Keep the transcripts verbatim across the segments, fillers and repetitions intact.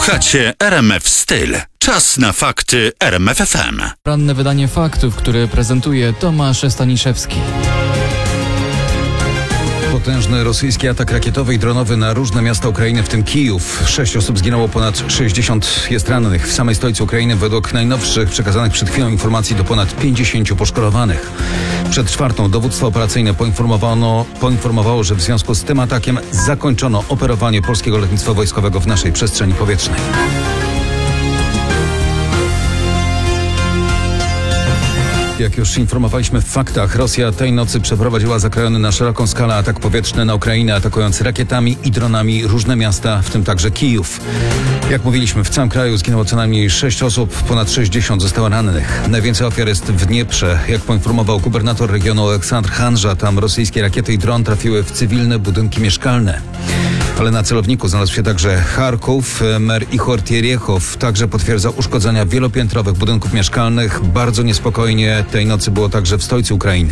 Słuchacie R M F Styl. Czas na fakty R M F F M. Ranne wydanie faktów, które prezentuje Tomasz Staniszewski. Potężny rosyjski atak rakietowy i dronowy na różne miasta Ukrainy, w tym Kijów. Sześć osób zginęło, ponad sześćdziesiąt jest rannych. W samej stolicy Ukrainy według najnowszych przekazanych przed chwilą informacji do ponad pięćdziesięciu poszkodowanych. Przed czwartą dowództwo operacyjne poinformowano, poinformowało, że w związku z tym atakiem zakończono operowanie polskiego lotnictwa wojskowego w naszej przestrzeni powietrznej. Jak już informowaliśmy w faktach, Rosja tej nocy przeprowadziła zakrojony na szeroką skalę atak powietrzny na Ukrainę, atakując rakietami i dronami różne miasta, w tym także Kijów. Jak mówiliśmy, w całym kraju zginęło co najmniej sześć osób, ponad sześćdziesiąt zostało rannych. Najwięcej ofiar jest w Dnieprze. Jak poinformował gubernator regionu Aleksandr Hanża, tam rosyjskie rakiety i dron trafiły w cywilne budynki mieszkalne. Ale na celowniku znalazł się także Charków. Mer Ichor Tieriechow także potwierdza uszkodzenia wielopiętrowych budynków mieszkalnych. Bardzo niespokojnie tej nocy było także w stolicy Ukrainy.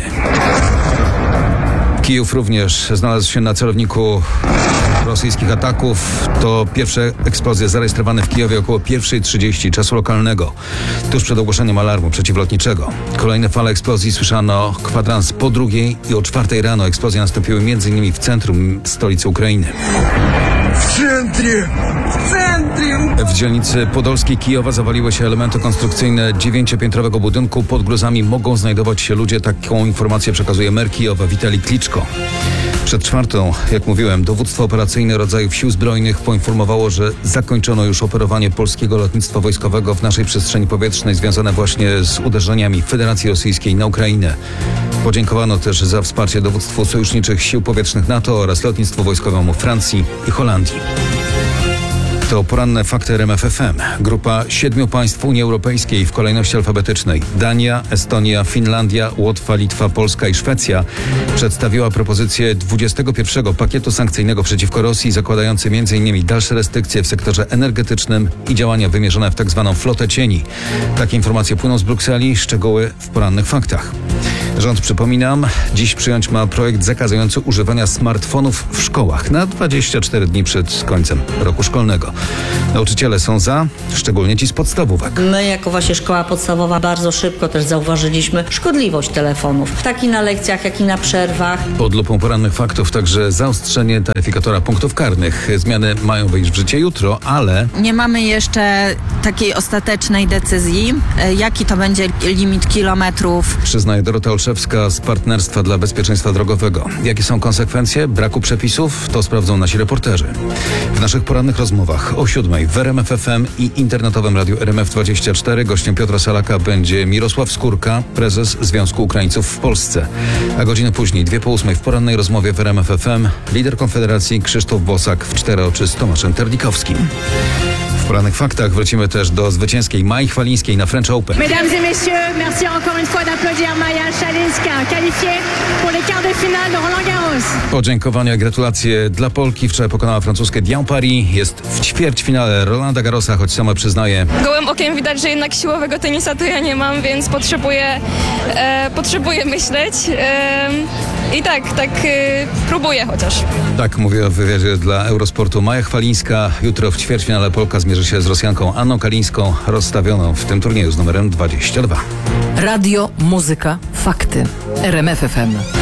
Kijów również znalazł się na celowniku rosyjskich ataków. To pierwsze eksplozje zarejestrowane w Kijowie około pierwszej trzydzieści czasu lokalnego, tuż przed ogłoszeniem alarmu przeciwlotniczego. Kolejne fale eksplozji słyszano kwadrans po drugiej i o czwartej rano eksplozje nastąpiły m.in. w centrum stolicy Ukrainy. W centrum! W centrum! W dzielnicy podolskiej Kijowa zawaliły się elementy konstrukcyjne dziewięciopiętrowego budynku. Pod gruzami mogą znajdować się ludzie. Taką informację przekazuje mer Kijowa Witalij Kliczko. Przed czwartą, jak mówiłem, dowództwo operacyjne rodzajów sił zbrojnych poinformowało, że zakończono już operowanie polskiego lotnictwa wojskowego w naszej przestrzeni powietrznej związane właśnie z uderzeniami Federacji Rosyjskiej na Ukrainę. Podziękowano też za wsparcie dowództwu sojuszniczych sił powietrznych NATO oraz lotnictwu wojskowemu Francji i Holandii. To poranne fakty R M F F M. Grupa siedmiu państw Unii Europejskiej w kolejności alfabetycznej: Dania, Estonia, Finlandia, Łotwa, Litwa, Polska i Szwecja przedstawiła propozycję dwudziestego pierwszego pakietu sankcyjnego przeciwko Rosji, zakładający między innymi dalsze restrykcje w sektorze energetycznym i działania wymierzone w tzw. flotę cieni. Takie informacje płyną z Brukseli, szczegóły w porannych faktach. Rząd, przypominam, dziś przyjąć ma projekt zakazujący używania smartfonów w szkołach na dwadzieścia cztery dni przed końcem roku szkolnego. Nauczyciele są za, szczególnie ci z podstawówek. My jako właśnie szkoła podstawowa bardzo szybko też zauważyliśmy szkodliwość telefonów. Tak i na lekcjach, jak i na przerwach. Pod lupą porannych faktów także zaostrzenie taryfikatora punktów karnych. Zmiany mają wejść w życie jutro, ale... Nie mamy jeszcze takiej ostatecznej decyzji, jaki to będzie limit kilometrów. Przyznaje Dorota Olszewska z Partnerstwa dla Bezpieczeństwa Drogowego. Jakie są konsekwencje braku przepisów? To sprawdzą nasi reporterzy. W naszych porannych rozmowach o siódmej w R M F F M i internetowym radiu R M F dwadzieścia cztery gościem Piotra Salaka będzie Mirosław Skórka, prezes Związku Ukraińców w Polsce. A godzinę później, dwie po ósmej, w porannej rozmowie w R M F F M lider Konfederacji Krzysztof Bosak w cztery oczy z Tomaszem Terlikowskim. W porannych faktach wrócimy też do zwycięskiej Mai Chwalińskiej na French Open. Mesdames et messieurs, merci encore une fois d'applaudir Maja Chwalińska, qualifiée pour les quarts de finale de Roland Garros. Podziękowania, gratulacje dla Polki. Wczoraj pokonała francuskę Diane Paris. Jest w ćwierćfinale Rolanda Garrosa, choć sama przyznaje. Gołym okiem widać, że jednak siłowego tenisa to ja nie mam, więc potrzebuję, e, potrzebuję myśleć. E, I tak, tak e, próbuję chociaż. Tak mówiła w wywiadzie dla Eurosportu Maja Chwalińska. Jutro w ćwierćfinale Polka zmierzy się z Rosjanką Anną Kalińską, rozstawioną w tym turnieju z numerem dwadzieścia dwa. Radio, muzyka, fakty. R M F F M.